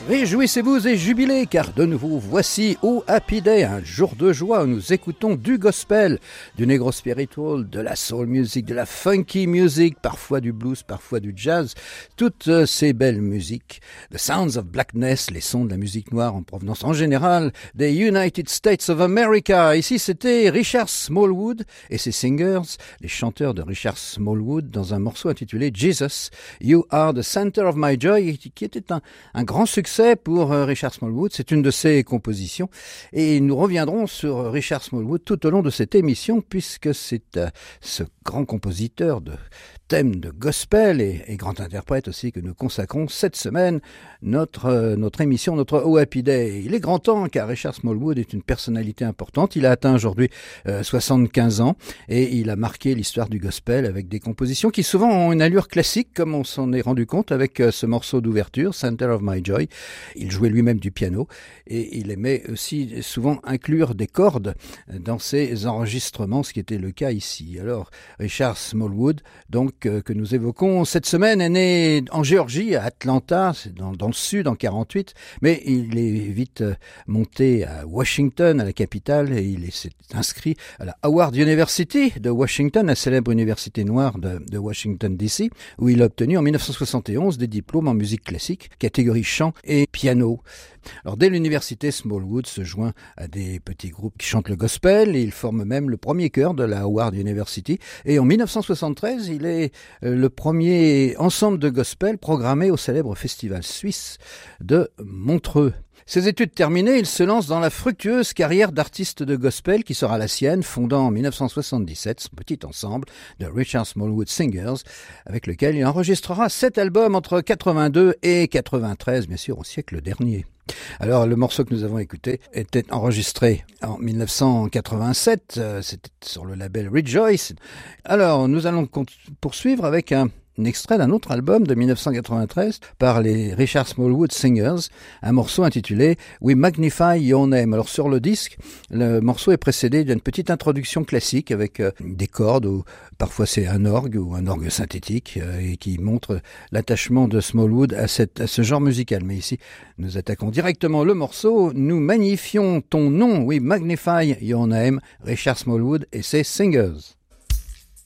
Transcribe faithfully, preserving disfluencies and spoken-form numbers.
Réjouissez-vous et jubilez, car de nouveau voici au Happy Day, un jour de joie où nous écoutons du gospel, du negro spiritual, de la soul music, de la funky music, parfois du blues, parfois du jazz, toutes ces belles musiques. The Sounds of Blackness, les sons de la musique noire en provenance en général des United States of America. Ici, c'était Richard Smallwood et ses singers, les chanteurs de Richard Smallwood, dans un morceau intitulé Jesus, You Are the Center of My Joy, qui était un, un grand succès pour Richard Smallwood. C'est une de ses compositions et nous reviendrons sur Richard Smallwood tout au long de cette émission, puisque c'est euh, ce grand compositeur de thèmes de gospel et, et grand interprète aussi que nous consacrons cette semaine notre, euh, notre émission, notre Oh Happy Day. Il est grand temps, car Richard Smallwood est une personnalité importante. Il a atteint aujourd'hui euh, soixante-quinze ans et il a marqué l'histoire du gospel avec des compositions qui souvent ont une allure classique, comme on s'en est rendu compte avec euh, ce morceau d'ouverture, Center of My Joy. Il jouait lui-même du piano et il aimait aussi souvent inclure des cordes dans ses enregistrements, ce qui était le cas ici. Alors, Richard Smallwood, donc, que, que nous évoquons cette semaine, est né en Géorgie, à Atlanta, c'est dans, dans le sud, en quarante-huit, mais il est vite monté à Washington, à la capitale, et il s'est inscrit à la Howard University de Washington, la célèbre université noire de, de Washington D C, où il a obtenu en dix-neuf cent soixante et onze des diplômes en musique classique, catégorie chant et piano. Alors, dès l'université, Smallwood se joint à des petits groupes qui chantent le gospel et il forme même le premier chœur de la Howard University. Et en dix-neuf cent soixante-treize, il est le premier ensemble de gospel programmé au célèbre festival suisse de Montreux. Ses études terminées, il se lance dans la fructueuse carrière d'artiste de gospel qui sera la sienne, fondant en dix-neuf cent soixante-dix-sept son petit ensemble de Richard Smallwood Singers, avec lequel il enregistrera sept albums entre quatre-vingt-deux et quatre-vingt-treize, bien sûr au siècle dernier. Alors, le morceau que nous avons écouté était enregistré en dix-neuf cent quatre-vingt-sept, euh, c'était sur le label Rejoice. Alors, nous allons poursuivre avec un Un extrait d'un autre album de dix-neuf cent quatre-vingt-treize par les Richard Smallwood Singers, un morceau intitulé We Magnify Your Name. Alors sur le disque, le morceau est précédé d'une petite introduction classique avec euh, des cordes, ou parfois c'est un orgue ou un orgue synthétique, euh, et qui montre l'attachement de Smallwood à, cette, à ce genre musical. Mais ici, nous attaquons directement le morceau. Nous magnifions ton nom, We Magnify Your Name, Richard Smallwood et ses Singers.